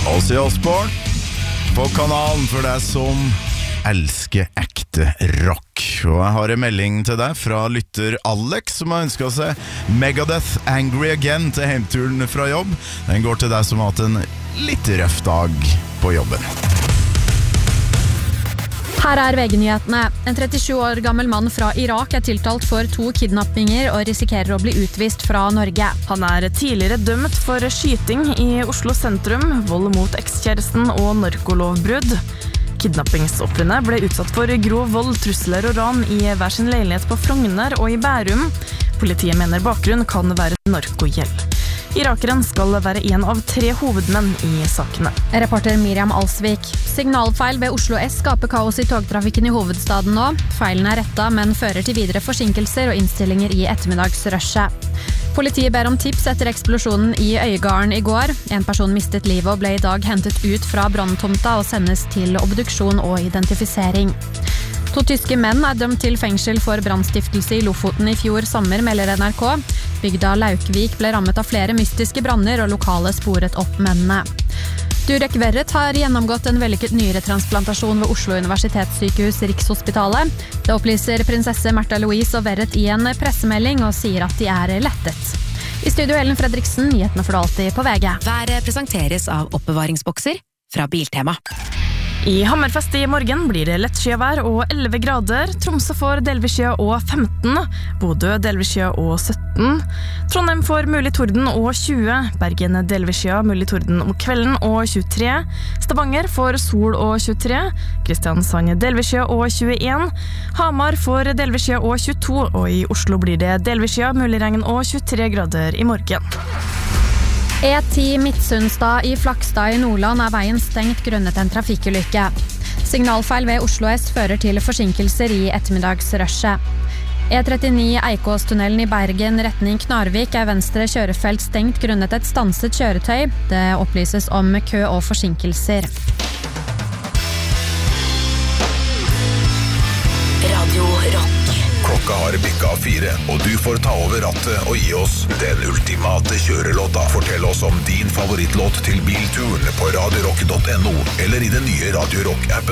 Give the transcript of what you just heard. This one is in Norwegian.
Ozzy Osbourne på kanalen for deg som elsker ekte rock. Og jeg har en melding til deg fra lytter Alex, som har ønsket seg Megadeth Angry Again til hjemturen fra jobb. Den går til deg som har hatt en litt røff dag på jobben. Her er VG-nyhetene. En 37 år gammel mann fra Irak er tiltalt for 2 kidnappinger og risikerer å bli utvist fra Norge. Han er tidligere dømt for skyting i Oslo sentrum, vold mot ekskjæresten og narkolovbrudd. Kidnappingsofrene ble utsatt for grov vold, trusler og ran i hver sin leilighet på Frogner og i Bærum. Politiet mener bakgrunn kan være narkogjeld. Irakeren skal være en av 3 hovedmenn i sakene. Reporter Miriam Alsvik. Signalfeil ved Oslo S skaper kaos i togtrafikken i hovedstaden nå. Feilen er rettet, men fører til videre forsinkelser og innstillinger i ettermiddagsrushet. Politiet ber om tips etter eksplosjonen i Øygarden i går. En person mistet livet og ble i dag hentet ut fra branntomta og sendes til obduksjon og identifisering. 2 tyske menn er dømt til fengsel for brannstiftelse i Lofoten i fjor sommer, melder NRK. Bygda Laukvik ble rammet av flere mystiske branner, og lokale sporet opp mennene. Durek Verret har gjennomgått en vellykket nyretransplantasjon ved Oslo Universitetssykehus Rikshospitalet. Det opplyser prinsesse Märtha Louise og Verret i en pressemelding og sier at de er lettet. I studio Ellen Fredriksen, nyhetene får du alltid på VG. Været presenteres av oppbevaringsbokser fra Biltema. I Hammerfest i morgen blir det lettskyet og 11 grader. Tromsø får delvis skya og 15. Bodø delvis skya og 17. Trondheim får mulig torden og 20. Bergen delvis skya, mulig torden om kvelden og 23. Stavanger får sol og 23. Kristiansand delvis skya og 21. Hamar får delvis skya og 22. Og i Oslo blir det delvis skya, mulig regn og 23 grader i morgen. E10 Midtsundstad i Flakstad i Nordland er veien stengt grunnet en trafikkulykke. Signalfeil ved Oslo S fører til forsinkelser i ettermiddagsrushet. E39 Eikåstunnelen i Bergen retning Knarvik er venstre kjørefelt stengt grunnet et stanset kjøretøy. Det opplyses om kø og forsinkelser. Radio Rock. Klokka har bikket 4, og du får ta over rattet og gi oss den ultimate kjørelåta. Fortell oss om din favorittlåt til bilturen på radiorock.no eller i den nye Radio Rock-appen.